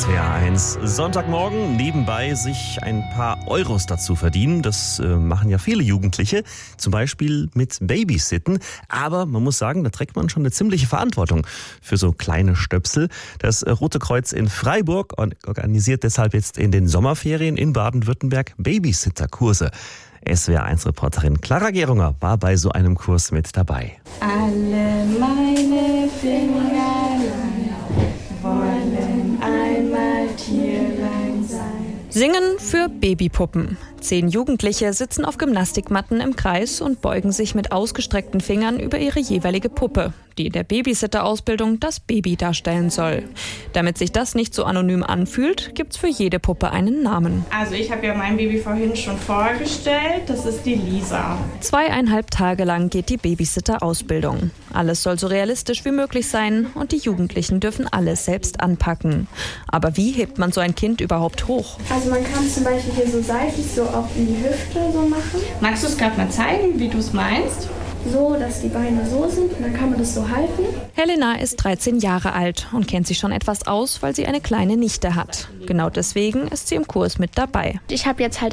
SWR1. Sonntagmorgen nebenbei sich ein paar Euros dazu verdienen. Das machen ja viele Jugendliche, zum Beispiel mit Babysitten. Aber man muss sagen, da trägt man schon eine ziemliche Verantwortung für so kleine Stöpsel. Das Rote Kreuz in Freiburg organisiert deshalb jetzt in den Sommerferien in Baden-Württemberg Babysitterkurse. SWR1-Reporterin Clara Gerunger war bei so einem Kurs mit dabei. Alle meine Fingerlein wollen einmal Tierlein sein. Singen für Babypuppen. 10 Jugendliche sitzen auf Gymnastikmatten im Kreis und beugen sich mit ausgestreckten Fingern über ihre jeweilige Puppe, die in der Babysitter-Ausbildung das Baby darstellen soll. Damit sich das nicht so anonym anfühlt, gibt's für jede Puppe einen Namen. Also ich habe ja mein Baby vorhin schon vorgestellt, das ist die Lisa. 2,5 Tage lang geht die Babysitter-Ausbildung. Alles soll so realistisch wie möglich sein und die Jugendlichen dürfen alles selbst anpacken. Aber wie hebt man so ein Kind überhaupt hoch? Also man kann zum Beispiel hier so seitlich so auch in die Hüfte so machen. Magst du es gerade mal zeigen, wie du es meinst? So, dass die Beine so sind und dann kann man das so halten. Helena ist 13 Jahre alt und kennt sich schon etwas aus, weil sie eine kleine Nichte hat. Genau deswegen ist sie im Kurs mit dabei. Ich habe jetzt halt